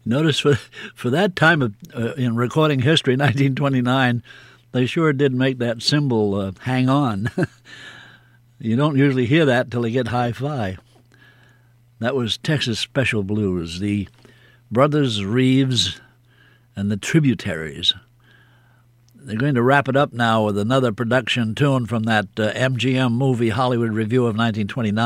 Notice for that time of, in recording history, 1929, they sure did make that cymbal hang on. You don't usually hear that till they get hi-fi. That was Texas Special Blues, the Brothers Reeves and the Tributaries. They're going to wrap it up now with another production tune from that MGM movie Hollywood Review of 1929.